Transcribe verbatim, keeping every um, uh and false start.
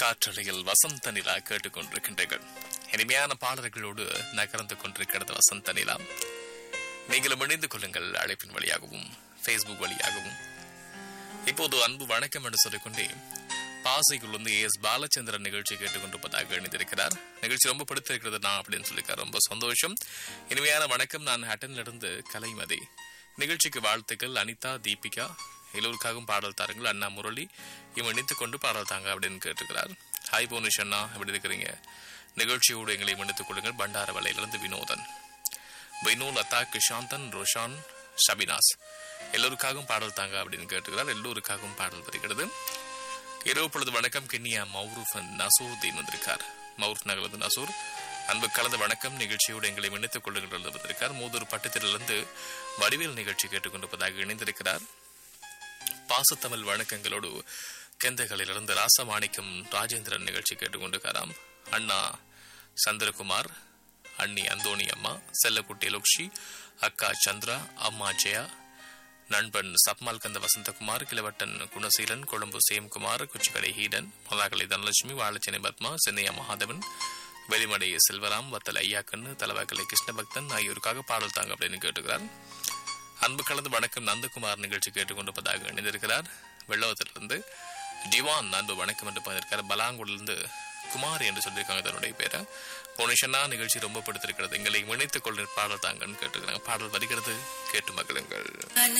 காற்றலையில் வசந்த நிலா கேட்டுக்கொண்டிருக்கின்றீர்கள். இனிமையான பாடல்களோடு நகர்ந்து கொண்டிருக்கிறது வசந்த நிலா. நீங்களும் இணைந்து கொள்ளுங்கள், அழைப்பின் வழியாகவும் பேஸ்புக் வழியாகவும். இப்போது அன்பு வணக்கம் என்று சொல்லிக்கொண்டே பாசைக்குள் வந்து எஸ் பாலச்சந்திரன் நிகழ்ச்சி கேட்டுக்கொண்டிருப்பதாக இணைந்திருக்கிறார். நிகழ்ச்சி ரொம்ப பிடித்திருக்கிறது நான் அப்படின்னு சொல்லியிருக்கார். ரொம்ப சந்தோஷம். இனிமையான வணக்கம். நான் ஹட்டன்ல இருந்து கலைமதி. நிகழ்ச்சிக்கு வாழ்த்துக்கள். அனிதா, தீபிகா எல்லோருக்காகவும் பாடல் தாருங்கள். அண்ணா முரளி இவன் இணைத்துக் கொண்டு பாடல் தாங்க அப்படின்னு கேட்டுக்கிறார். ஹாய் போனிஷ் அண்ணா, எப்படி இருக்கிறீங்க? நிகழ்ச்சியோடு எங்களை மன்னித்துக் கொள்ளுங்கள். பண்டாரவலையிலிருந்து வினோதன், வினோல், லதா, கிஷாந்தன், ரோஷான், ஷபினாஸ் எல்லோருக்காகவும் பாடல் தாங்க அப்படின்னு கேட்டுக்கிறார். எல்லோருக்காகவும் பாடல் வருகிறது. இரவு பொழுது வணக்கம். கிண்ணியா மௌரூஃபன் நசூர்தீன் வந்திருக்கார். மௌரூப் நகர்ந்து நசூர் அன்பு கலந்த வணக்கம். நிகழ்ச்சியோடு எங்களை மன்னித்துக் கொள்ளுங்கள் வந்திருக்கார். மூதூர் பட்டத்திலிருந்து வடிவேல் நிகழ்ச்சி கேட்டுக்கொண்டிருப்பதாக இணைந்திருக்கிறார். பாசத்தமிழ் வணக்கங்களோடு கெந்தகளிலிருந்து ராசமாணிக்கம் ராஜேந்திரன் நிகழ்ச்சி கேட்டுக்கொண்டிருக்காராம். அண்ணா சந்திரகுமார், அண்ணி அந்தோணி அம்மா, செல்லக்குட்டி லோக்ஷி, அக்கா சந்திரா, அம்மா ஜெயா, நண்பன் சப்மால் கந்த வசந்தகுமார், கிளவட்டன் குணசீலன், கொழும்பு சேம்குமார், குச்சிக்கடை ஹீடன், மலாகலை தனலட்சுமி, வாழச்சனை பத்மா, சென்னையா மகாதேவன், வெளிமடை செல்வராம், வத்தல் ஐயாக்கண்ணு, தலவாக்கலை கிருஷ்ணபக்தன் ஆகியோருக்காக பாடல் தாங்க அப்படின்னு கேட்டுக்கிறார். அன்பு கலந்து வணக்கம். நந்தகுமார் நிகழ்ச்சி கேட்டுக்கொண்டிருப்பதாக இணைந்திருக்கிறார். வெள்ளவத்திலிருந்து டிவான் அன்பு வணக்கம் என்று பண்ணியிருக்கார். பலாங்குடிலிருந்து குமார் என்று சொல்லியிருக்காங்க தன்னுடைய பேரை. போனிஷன்னா நிகழ்ச்சி ரொம்ப பிடித்திருக்கிறது, எங்களை இணைத்துக் கொள்ள பாடல் தாங்கன்னு கேட்டுக்கிறாங்க. பாடல் வருகிறது, கேட்டு மகிழுங்கள்.